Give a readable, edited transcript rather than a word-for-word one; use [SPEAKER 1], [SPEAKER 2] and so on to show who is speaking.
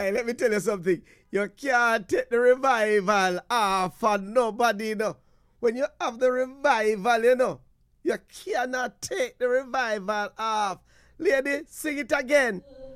[SPEAKER 1] Boy, let me tell you something. You can't take the revival off on nobody, you know. When you have the revival, you know, you cannot take the revival off. Lady, sing it again.